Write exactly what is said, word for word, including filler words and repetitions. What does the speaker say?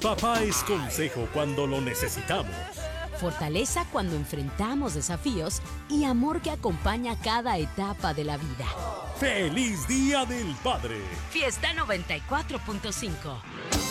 Papá es consejo cuando lo necesitamos. Fortaleza cuando enfrentamos desafíos y amor que acompaña cada etapa de la vida. ¡Feliz Día del Padre! Fiesta noventa y cuatro punto cinco.